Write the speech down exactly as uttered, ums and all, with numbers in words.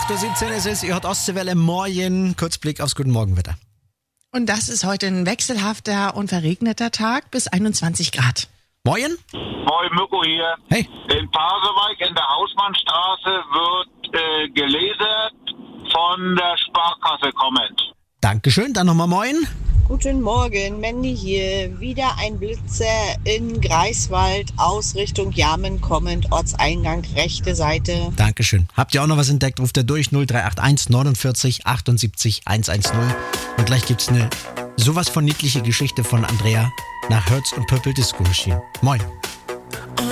acht Uhr siebzehn ist es, ihr hört Ostseewelle, Morgen, Kurzblick aufs Guten Morgenwetter. Und das ist heute ein wechselhafter und verregneter Tag bis einundzwanzig Grad. Morgen? Moin, Mirko hier. Hey. In Pasewalk in der Hausmannstraße wird äh, gelasert von der Sparkasse kommend. Dankeschön, dann nochmal Moin. Guten Morgen, Mandy hier. Wieder ein Blitzer in Greifswald aus Richtung Jamen kommend, Ortseingang, rechte Seite. Dankeschön. Habt ihr auch noch was entdeckt? Ruft ihr durch null drei acht eins neunundvierzig achtundsiebzig hundertzehn. Und gleich gibt's eine sowas von niedliche Geschichte von Andrea nach Herz und Purple Disco Machine. Moin.